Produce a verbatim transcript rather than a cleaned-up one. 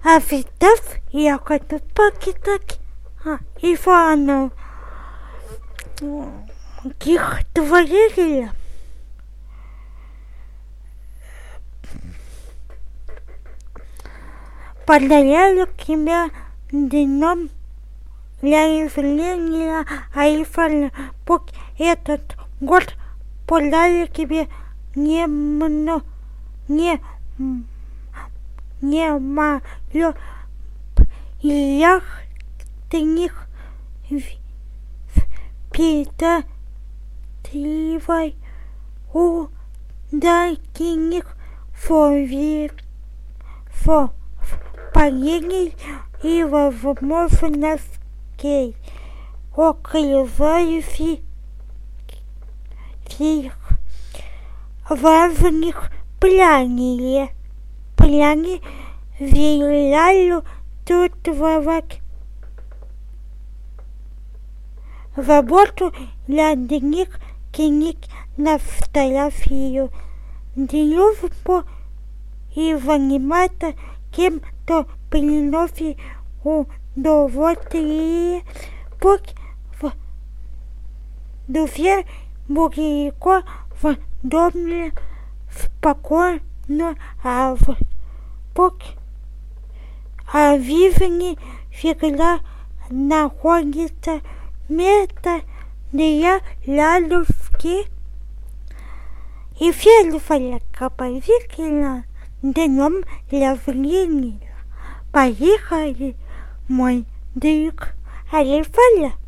Авидов якото пакетак Иванов их творили. Подаряю тебя днем для явления Айфона. Пусть этот год подарит тебе немного, не, не мое яхтенных питательной удачных фови фо поений и возможностей окрывающих важных плане плане виляю чувствовать работу для них книг на фотографию дружбу и заниматься тем, кто приносит удовольствие. Пусть в душе глубоко в доме спокойно, а в пусть а в жизни всегда находится место для радости. И все положительно днем явления. Поехали, мой друг Алифаля.